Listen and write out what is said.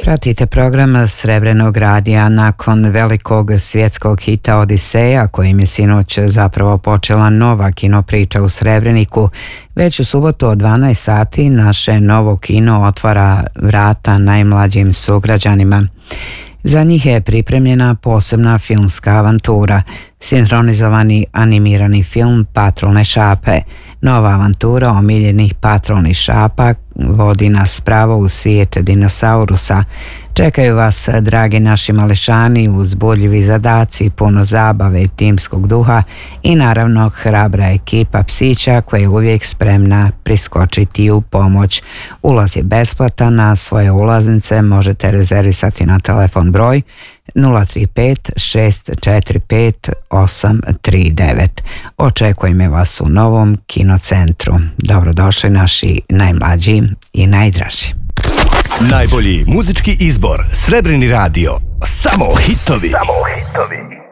Pratite program Srebrenog radija. Nakon velikog svjetskog hita Odiseja, kojim je sinoć zapravo počela nova kinopriča u Srebreniku, već u subotu od 12 sati naše novo kino otvara vrata najmlađim sugrađanima. Za njih je pripremljena posebna filmska avantura, sinhronizovani animirani film Patrolne šape. Nova avantura omiljenih patrolnih šapa vodi nas pravo u svijet dinosaurusa. Čekaju vas, dragi naši mališani, uzbudljivi zadaci, puno zabave i timskog duha i naravno hrabra ekipa psića koja je uvijek spremna priskočiti u pomoć. Ulaz je besplatan, a svoje ulaznice možete rezervisati na telefon broj 035 645 839. Očekujemo vas u novom kinocentru. Dobrodošli naši najmlađi i najdraži. Najbolji muzički izbor, Srebreni radio, samo hitovi.